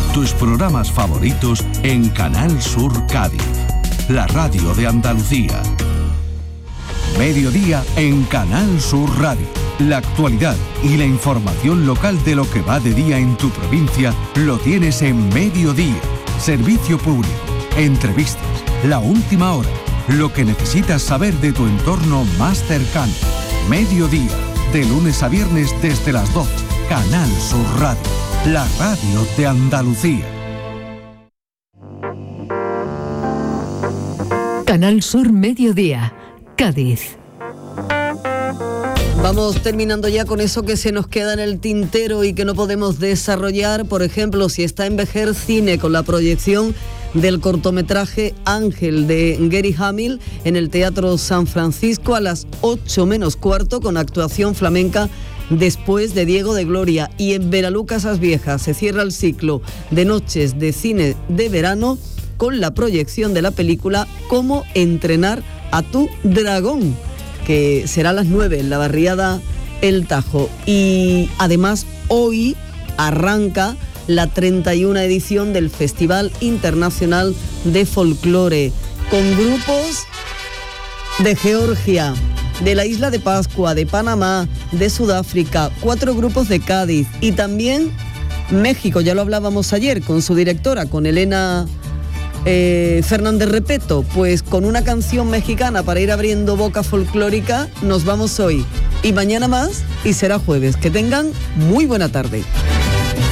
tus programas favoritos en Canal Sur Cádiz, la radio de Andalucía. Mediodía en Canal Sur Radio. La actualidad y la información local de lo que va de día en tu provincia lo tienes en Mediodía. Servicio público, entrevistas, la última hora, lo que necesitas saber de tu entorno más cercano. Mediodía, de lunes a viernes desde las 12. Canal Sur Radio, la radio de Andalucía. Canal Sur Mediodía, Cádiz. Vamos terminando ya con eso que se nos queda en el tintero y que no podemos desarrollar. Por ejemplo, si está en Vejer Cine con la proyección del cortometraje Ángel de Gary Hamill en el Teatro San Francisco a las 8 menos cuarto con actuación flamenca después de Diego de Gloria. Y en Veralú Casas Viejas se cierra el ciclo de noches de cine de verano con la proyección de la película Cómo entrenar a tu dragón, que será a las 9 en la barriada El Tajo. Y además hoy arranca la 31 edición del Festival Internacional de Folclore, con grupos de Georgia, de la Isla de Pascua, de Panamá, de Sudáfrica, 4 grupos de Cádiz y también México, ya lo hablábamos ayer con su directora, con Elena Fernández Repeto. Pues con una canción mexicana para ir abriendo boca folclórica nos vamos hoy y mañana más y será jueves. Que tengan muy buena tarde.